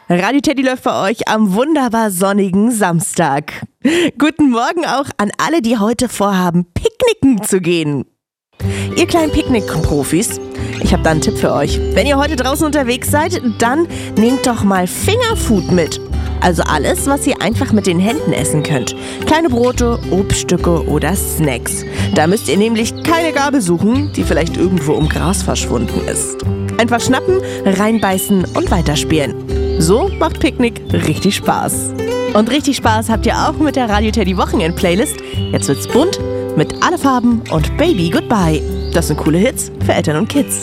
Radio Teddy läuft bei euch am wunderbar sonnigen Samstag. Guten Morgen auch an alle, die heute vorhaben, picknicken zu gehen. Ihr kleinen Picknick-Profis, ich habe da einen Tipp für euch. Wenn ihr heute draußen unterwegs seid, dann nehmt doch mal Fingerfood mit. Also alles, was ihr einfach mit den Händen essen könnt. Kleine Brote, Obststücke oder Snacks. Da müsst ihr nämlich keine Gabel suchen, die vielleicht irgendwo im Gras verschwunden ist. Einfach schnappen, reinbeißen und weiterspielen. So macht Picknick richtig Spaß. Und richtig Spaß habt ihr auch mit der Radio Teddy Wochenend-Playlist. Jetzt wird's bunt mit Alle Farben und Baby Goodbye. Das sind coole Hits für Eltern und Kids.